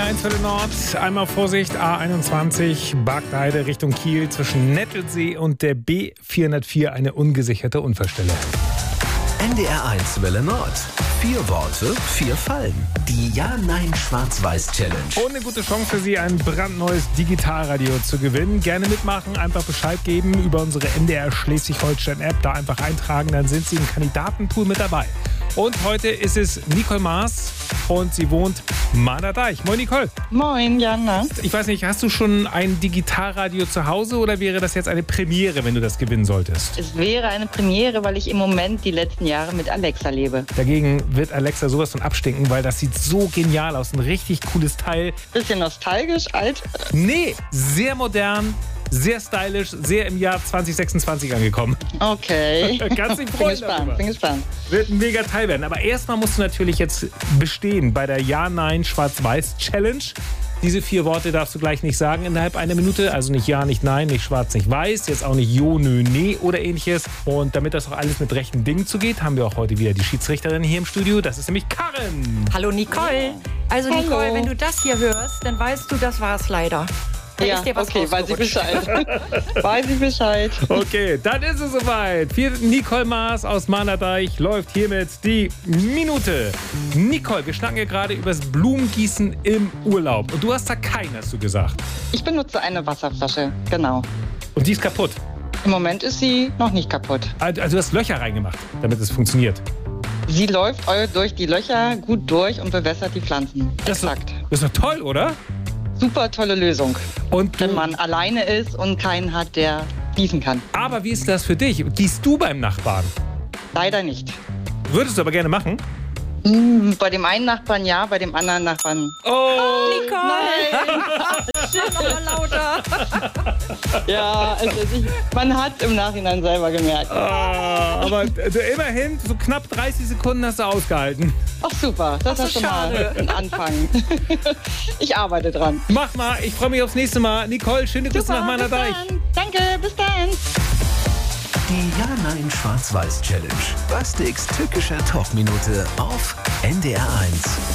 1 Welle Nord. Einmal Vorsicht, A21, Bargteheide Richtung Kiel zwischen Nettelsee und der B404 eine ungesicherte Unfallstelle. NDR 1 Welle Nord. 4 Worte, 4 Fallen. Die Ja-Nein-Schwarz-Weiß-Challenge. Und eine gute Chance für Sie, ein brandneues Digitalradio zu gewinnen. Gerne mitmachen, einfach Bescheid geben über unsere NDR Schleswig-Holstein-App. Da einfach eintragen, dann sind Sie im Kandidatenpool mit dabei. Und heute ist es Nicole Maas und sie wohnt Mahnerdeich. Moin Nicole. Moin, Jana. Ich weiß nicht, hast du schon ein Digitalradio zu Hause oder wäre das jetzt eine Premiere, wenn du das gewinnen solltest? Es wäre eine Premiere, weil ich im Moment die letzten Jahre mit Alexa lebe. Dagegen wird Alexa sowas von abstinken, weil das sieht so genial aus. Ein richtig cooles Teil. Bisschen nostalgisch, alt. Nee, sehr modern, sehr stylisch, sehr im Jahr 2026 angekommen. Okay. Ganz im Freund. Bin gespannt. Wird ein mega Teil werden. Aber erstmal musst du natürlich jetzt bestehen bei der Ja-Nein-Schwarz-Weiß-Challenge. Diese 4 Worte darfst du gleich nicht sagen innerhalb einer Minute. Also nicht Ja, nicht Nein, nicht Schwarz, nicht Weiß. Jetzt auch nicht Jo, Nö, Nee oder ähnliches. Und damit das auch alles mit rechten Dingen zugeht, haben wir auch heute wieder die Schiedsrichterin hier im Studio. Das ist nämlich Karin. Hallo Nicole. Also Hallo. Nicole, wenn du das hier hörst, dann weißt du, das war's leider. Da Ja, ist dir was okay, weiß ich rausgerutscht. Bescheid. Weiß ich Bescheid. Okay, dann ist es soweit. Für Nicole Maas aus Mahnerdeich läuft hiermit die Minute. Nicole, wir schnacken ja gerade über das Blumengießen im Urlaub. Und du hast da keinen, hast du gesagt. Ich benutze eine Wasserflasche, genau. Und die ist kaputt. Im Moment ist sie noch nicht kaputt. Also du hast Löcher reingemacht, damit es funktioniert. Sie läuft durch die Löcher gut durch und bewässert die Pflanzen. Das Exakt. ist doch toll, oder? Super tolle Lösung, Und wenn man alleine ist und keinen hat, der gießen kann. aber wie ist das für dich? Gießt du beim Nachbarn? Leider nicht. Würdest du aber gerne machen? Bei dem einen Nachbarn ja, bei dem anderen Nachbarn. Oh! Nicole! Schön nochmal lauter. Ja, also man hat im Nachhinein selber gemerkt. Aber immerhin, so knapp 30 Sekunden hast du ausgehalten. Ach super, das Ach so, ist schon schade. mal ein Anfang. Ich arbeite dran. Mach mal, ich freue mich aufs nächste Mal. Nicole, schöne Grüße nach bis Mahnerdeich. dann. Danke, bis dann. Die Ja-Nein-Schwarz-Weiß-Challenge. Bastiks tückischer Top-Minute auf NDR 1.